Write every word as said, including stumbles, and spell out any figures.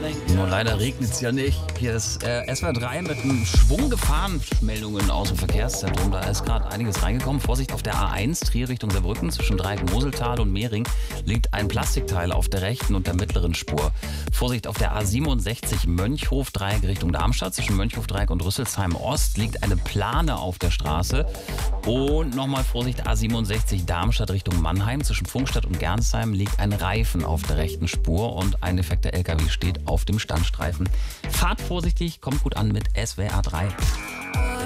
Nur leider regnet es ja nicht. Hier ist äh, S W R drei mit einem Schwung Gefahrenmeldungen aus dem Verkehrszentrum. Da ist gerade einiges reingekommen. Vorsicht auf der A eins, Trier Richtung Saarbrücken. Zwischen Dreieck-Moseltal und Mehring liegt ein Plastikteil auf der rechten und der mittleren Spur. Vorsicht auf der A siebenundsechzig, Mönchhof, Dreieck Richtung Darmstadt. Zwischen Mönchhof, Dreieck und Rüsselsheim Ost liegt eine Plane auf der Straße. Und nochmal Vorsicht, A siebenundsechzig, Darmstadt Richtung Mannheim. Zwischen Funkstadt und Gernsheim liegt ein Reifen auf der rechten Spur und ein defekter L K W steht auf dem Standstreifen. Fahrt vorsichtig, kommt gut an mit S W R drei.